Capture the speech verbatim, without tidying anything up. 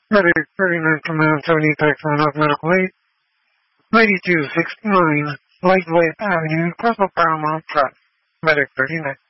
Medic thirty-nine Command seventy Texan of Medical Aid, ninety-two sixty-nine Lightweight Avenue, Crystal Paramount Trust. Medic thirty-nine.